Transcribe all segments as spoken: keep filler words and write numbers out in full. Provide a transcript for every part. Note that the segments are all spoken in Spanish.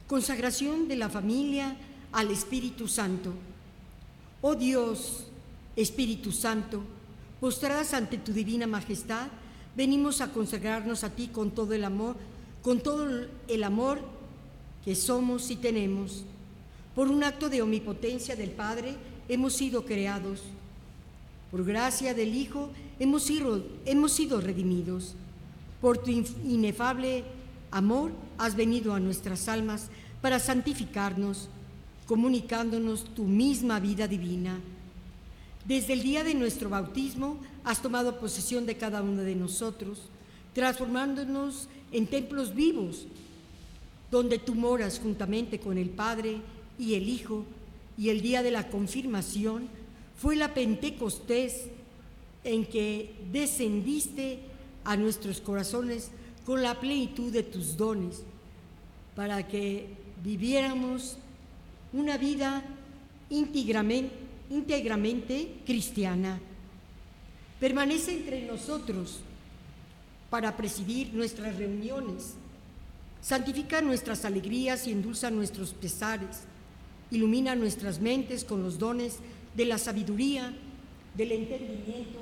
Consagración de la familia al Espíritu Santo. Oh Dios, Espíritu Santo, postradas ante tu divina majestad, venimos a consagrarnos a ti con todo el amor, con todo el amor que somos y tenemos. Por un acto de omnipotencia del Padre hemos sido creados. Por gracia del Hijo hemos sido, hemos sido redimidos. Por tu inefable amor has venido a nuestras almas para santificarnos, comunicándonos tu misma vida divina. Desde el día de nuestro bautismo has tomado posesión de cada uno de nosotros, transformándonos en templos vivos, donde tú moras juntamente con el Padre y el Hijo, y el día de la confirmación fue la Pentecostés en que descendiste a nuestros corazones con la plenitud de tus dones, para que viviéramos una vida íntegramente, íntegramente cristiana. Permanece entre nosotros para presidir nuestras reuniones, santifica nuestras alegrías y endulza nuestros pesares, ilumina nuestras mentes con los dones de la sabiduría, del entendimiento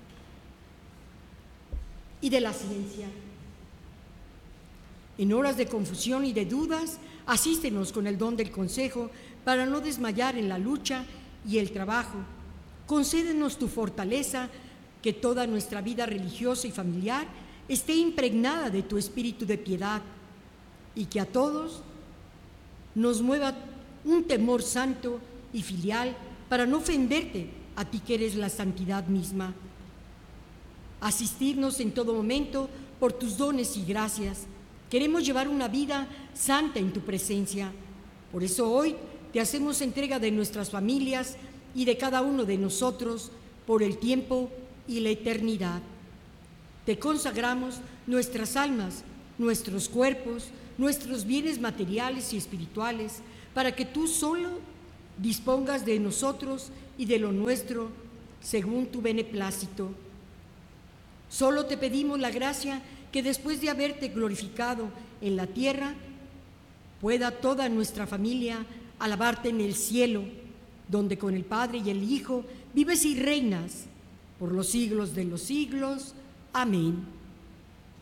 y de la ciencia. En horas de confusión y de dudas, asístenos con el don del consejo para no desmayar en la lucha y el trabajo. Concédenos tu fortaleza, que toda nuestra vida religiosa y familiar esté impregnada de tu espíritu de piedad, y que a todos nos mueva un temor santo y filial para no ofenderte, a ti que eres la santidad misma. Asistirnos en todo momento por tus dones y gracias. Queremos llevar una vida santa en tu presencia. Por eso hoy te hacemos entrega de nuestras familias y de cada uno de nosotros por el tiempo y la eternidad. Te consagramos nuestras almas, nuestros cuerpos, nuestros bienes materiales y espirituales, para que tú solo dispongas de nosotros y de lo nuestro según tu beneplácito. Solo te pedimos la gracia que después de haberte glorificado en la tierra, pueda toda nuestra familia alabarte en el cielo, donde con el Padre y el Hijo vives y reinas por los siglos de los siglos. Amén.